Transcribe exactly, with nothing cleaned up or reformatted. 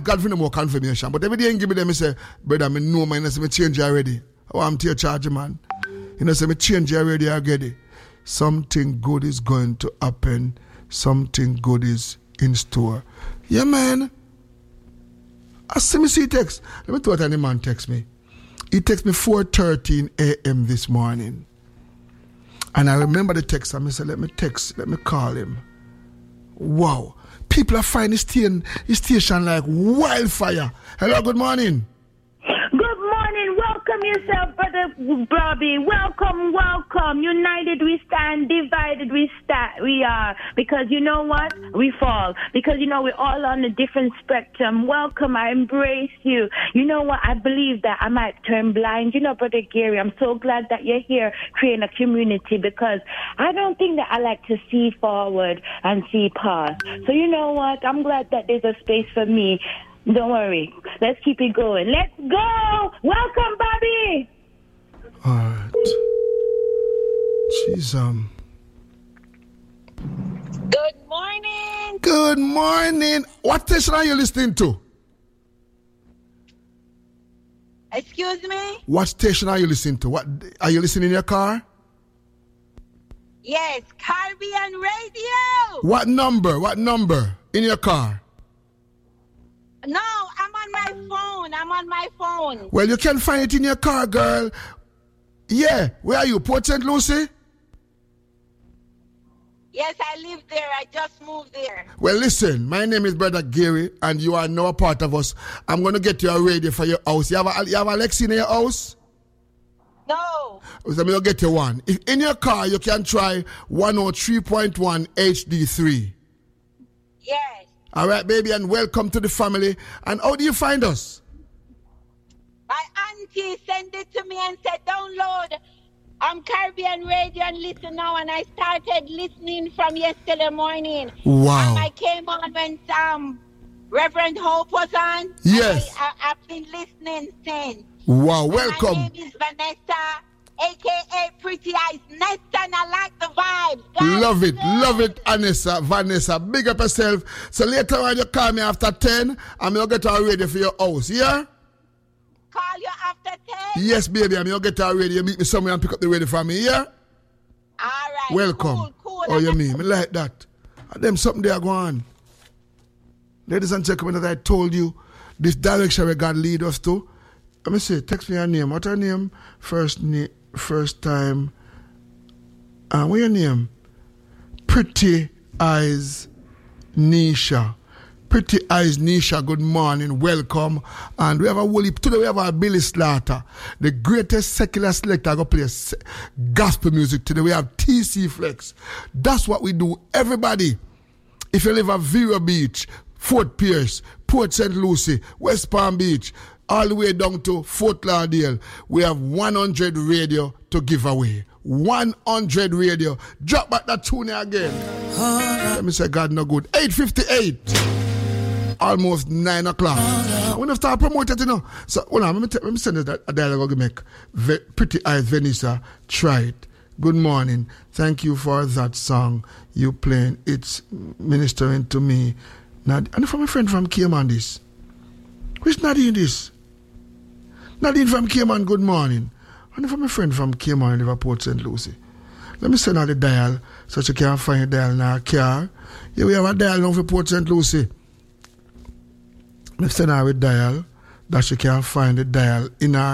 ask God for no more confirmation. But every day you give me them, I say, brother, I know man, I say, I change already. Oh, I'm to your charge, man. You know, say, I change already, I get it. Something good is going to happen. Something good is in store. Yeah, man. I see me see text. Let me tell you what any man text me. He text me four thirteen a.m. this morning. And I remember the text. And I said, let me text, let me call him. Wow. People are finding his station, his station like wildfire. Hello, good morning. Good morning. Welcome yourself, Brother Bobby. Welcome, welcome. United we stand, divided we stand. We are. Because you know what? We fall. Because you know we're all on a different spectrum. Welcome. I embrace you. You know what? I believe that I might turn blind. You know, Brother Gary, I'm so glad that you're here creating a community because I don't think that I like to see forward and see past. So you know what? I'm glad that there's a space for me. Don't worry. Let's keep it going. Let's go. Welcome, Bobby. All right. Jeez, um. Good morning. Good morning. What station are you listening to? Excuse me? What station are you listening to? What are you listening in your car? Yes, Caribbean Radio. What number? What number in your car? No, I'm on my phone. I'm on my phone. Well, you can find it in your car, girl. Yeah. Where are you? Port Saint Lucie? Yes, I live there. I just moved there. Well, listen. My name is Brother Gary, and you are now a part of us. I'm going to get you a radio for your house. You have a, you have Alexa in your house? No. So I'm going to get you one. If in your car, you can try one oh three point one H D three. Yes. All right, baby, and welcome to the family. And how do you find us? My auntie sent it to me and said, download um, Caribbean Radio and listen now. And I started listening from yesterday morning. Wow. And I came on when um, Reverend Hope was on. Yes. I, I, I've been listening since. Wow, welcome. My name is Vanessa, a k a Pretty Eyes Nessa, and I like the vibes. God love it, good. love it, Anessa, Vanessa. Big up yourself. So later on, you call me after ten, and I'll get all ready for your house, yeah? Call you after ten? Yes, baby, I'm going to get all ready. You meet me somewhere and pick up the ready for me, yeah? All right. Welcome. Cool, cool. Oh, you mean? Me like that. And them something there go on. Ladies and gentlemen, as I told you, this direction where God lead us to. Let me say, text me your name. What's your name? First name, first time. Uh, what's your name? Pretty Eyes Nisha. Pretty Eyes Nisha, good morning, welcome. And we have a whole heap. Today we have a Billy Slaughter, the greatest secular selector go play gospel music. Today we have T C Flex. That's what we do. Everybody, if you live at Vero Beach, Fort Pierce, Port Saint Lucie, West Palm Beach, all the way down to Fort Lauderdale, we have one hundred radio to give away. one hundred radio. Drop back that tune again. Let me say God no good. eight fifty-eight. Almost nine o'clock. I'm going to start promoting it, you know. So, hold on, let me, t- let me send you a dialogue to make. Ve- Pretty Eyes Vanessa, try it. Good morning. Thank you for that song you playing. It's ministering to me. Nad- and from a friend from Cayman, this. Who's Nadine this? Nadine from Cayman, good morning. And from a friend from Cayman, Liverpool, Saint Lucie. Let me send her the dial so she can find a dial in her car. Yeah, we have a dial now for Port Saint Lucie. Let me send her a dial that she can find the dial in her